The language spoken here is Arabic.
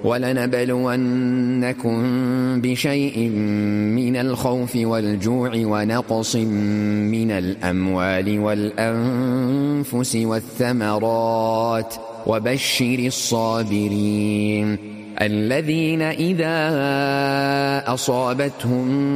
ولنبلونكم بشيء من الخوف والجوع ونقص من الأموال والأنفس والثمرات وبشر الصابرين الذين إذا أصابتهم